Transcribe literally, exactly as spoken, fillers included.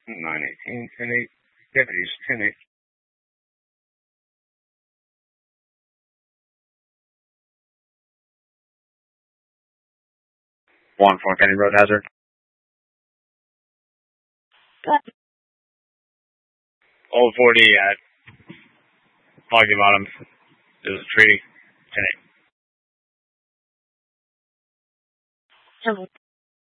nine eighteen, ten eight. Deputies, ten eight. one four, County Road Hazard. Old forty at Foggy Bottom. There's a tree. ten eight.